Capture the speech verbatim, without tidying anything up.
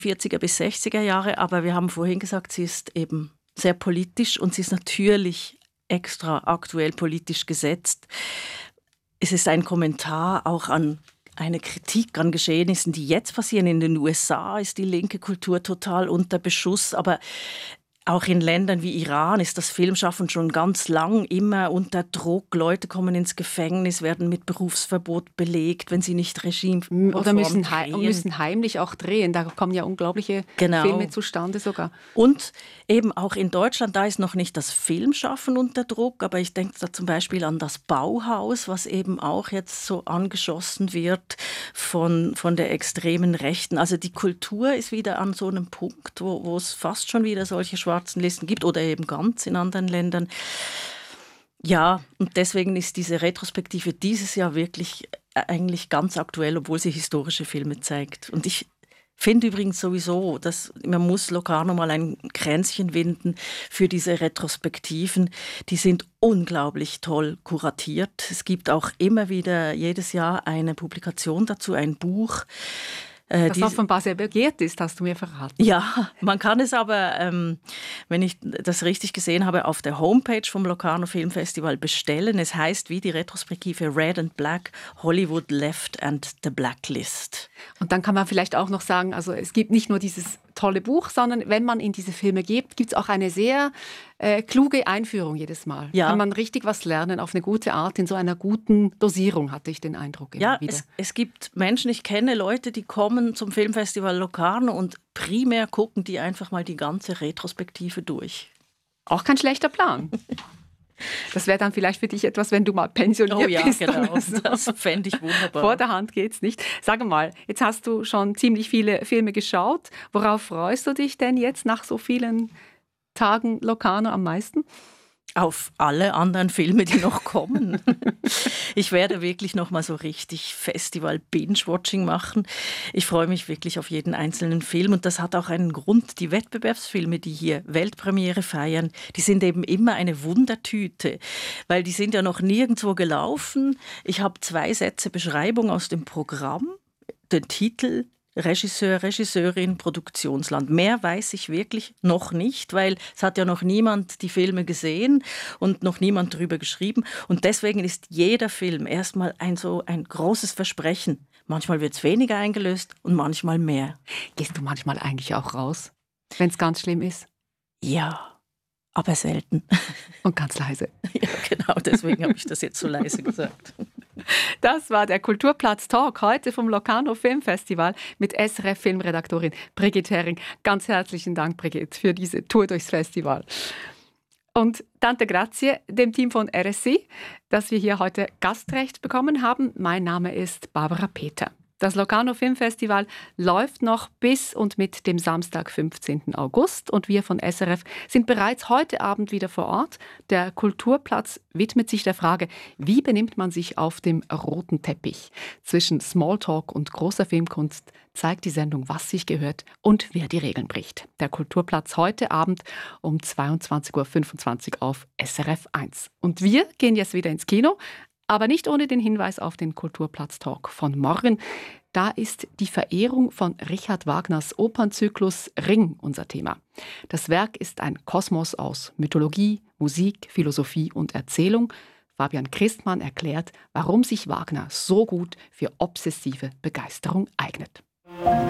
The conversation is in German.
vierziger bis sechziger Jahre, aber wir haben vorhin gesagt, sie ist eben sehr politisch und sie ist natürlich extra aktuell politisch gesetzt. Es ist ein Kommentar auch an eine Kritik an Geschehnissen, die jetzt passieren. In den U S A ist die linke Kultur total unter Beschuss, aber auch in Ländern wie Iran ist das Filmschaffen schon ganz lang immer unter Druck. Leute kommen ins Gefängnis, werden mit Berufsverbot belegt, wenn sie nicht Regime oder müssen, hei- müssen heimlich auch drehen. Da kommen ja unglaubliche genau. Filme zustande sogar. Und eben auch in Deutschland, da ist noch nicht das Filmschaffen unter Druck, aber ich denke da zum Beispiel an das Bauhaus, was eben auch jetzt so angeschossen wird von, von der extremen Rechten. Also die Kultur ist wieder an so einem Punkt, wo, wo es fast schon wieder solche schwarzen Listen gibt oder eben ganz in anderen Ländern. Ja, und deswegen ist diese Retrospektive dieses Jahr wirklich eigentlich ganz aktuell, obwohl sie historische Filme zeigt. Und ich finde übrigens sowieso, dass man muss Locarno mal ein Kränzchen winden für diese Retrospektiven. Die sind unglaublich toll kuratiert. Es gibt auch immer wieder jedes Jahr eine Publikation dazu, ein Buch. Das die, offenbar sehr begehrt ist, hast du mir verraten. Ja, man kann es aber, ähm, wenn ich das richtig gesehen habe, auf der Homepage vom Locarno Filmfestival bestellen. Es heißt wie die Retrospektive Red and Black, Hollywood Left and the Blacklist. Und dann kann man vielleicht auch noch sagen, also es gibt nicht nur dieses tolle Buch, sondern wenn man in diese Filme geht, gibt es auch eine sehr äh, kluge Einführung jedes Mal. Ja. Kann man richtig was lernen auf eine gute Art, in so einer guten Dosierung, hatte ich den Eindruck. Immer ja, wieder. Es, es gibt Menschen, ich kenne Leute, die kommen zum Filmfestival Locarno und primär gucken die einfach mal die ganze Retrospektive durch. Auch kein schlechter Plan. Das wäre dann vielleicht für dich etwas, wenn du mal pensioniert oh ja, bist. Genau. So. Das fände ich wunderbar. Vor der Hand geht's nicht. Sag mal, jetzt hast du schon ziemlich viele Filme geschaut. Worauf freust du dich denn jetzt nach so vielen Tagen Locarno am meisten? Auf alle anderen Filme, die noch kommen. Ich werde wirklich noch mal so richtig Festival-Binge-Watching machen. Ich freue mich wirklich auf jeden einzelnen Film und das hat auch einen Grund. Die Wettbewerbsfilme, die hier Weltpremiere feiern, die sind eben immer eine Wundertüte, weil die sind ja noch nirgendwo gelaufen. Ich habe zwei Sätze Beschreibung aus dem Programm, den Titel Regisseur, Regisseurin, Produktionsland. Mehr weiß ich wirklich noch nicht, weil es hat ja noch niemand die Filme gesehen und noch niemand darüber geschrieben. Und deswegen ist jeder Film erstmal ein so ein großes Versprechen. Manchmal wird es weniger eingelöst und manchmal mehr. Gehst du manchmal eigentlich auch raus, wenn es ganz schlimm ist? Ja, aber selten. Und ganz leise. Ja, genau, deswegen habe ich das jetzt so leise gesagt. Das war der Kulturplatz-Talk heute vom Locarno Filmfestival mit S R F-Filmredaktorin Brigitte Hering. Ganz herzlichen Dank, Brigitte, für diese Tour durchs Festival. Und Tante Grazie dem Team von R S I, dass wir hier heute Gastrecht bekommen haben. Mein Name ist Barbara Peter. Das Locarno Filmfestival läuft noch bis und mit dem Samstag, fünfzehnten August. Und wir von S R F sind bereits heute Abend wieder vor Ort. Der Kulturplatz widmet sich der Frage, wie benimmt man sich auf dem roten Teppich? Zwischen Smalltalk und großer Filmkunst zeigt die Sendung, was sich gehört und wer die Regeln bricht. Der Kulturplatz heute Abend um zweiundzwanzig Uhr fünfundzwanzig auf S R F eins. Und wir gehen jetzt wieder ins Kino. Aber nicht ohne den Hinweis auf den Kulturplatz-Talk von morgen. Da ist die Verehrung von Richard Wagners Opernzyklus Ring unser Thema. Das Werk ist ein Kosmos aus Mythologie, Musik, Philosophie und Erzählung. Fabian Christmann erklärt, warum sich Wagner so gut für obsessive Begeisterung eignet.